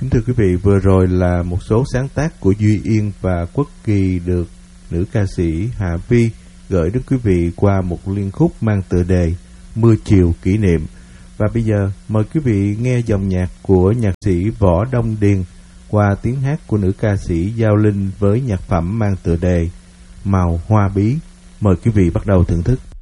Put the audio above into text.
Kính thưa quý vị, vừa rồi là một số sáng tác của Duy Yên và Quốc Kỳ được nữ ca sĩ Hà Vi gửi đến quý vị qua một liên khúc mang tựa đề Mưa Chiều Kỷ Niệm. Và bây giờ mời quý vị nghe dòng nhạc của nhạc sĩ Võ Đông Điền qua tiếng hát của nữ ca sĩ Giao Linh với nhạc phẩm mang tựa đề Màu Hoa Bí. Mời quý vị bắt đầu thưởng thức.